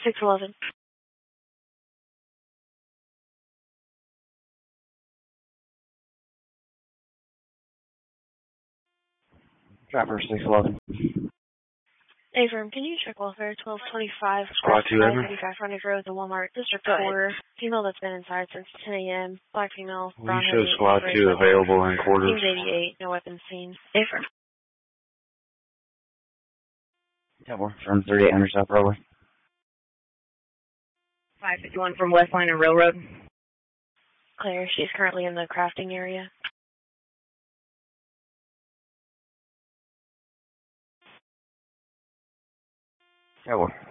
611. Trapper 611. Hey, firm, can you check welfare 1225 Squad 2, Edmund. 55 Frontage Road, the Walmart District 4. Female that's been inside since 10 a.m. Black female. We show Squad 2 available in quarters. Teams 88, no weapons seen. Hey, firm. Tower from 3800 South Railway. 551 from West Line and Railroad. Claire, she's currently in the crafting area. Tower.